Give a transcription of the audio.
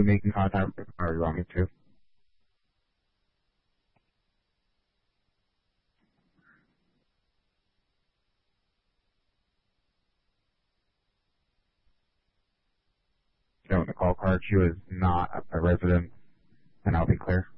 making contact with her, or you want me to? Showing the call card, she was not a resident, and I'll be clear.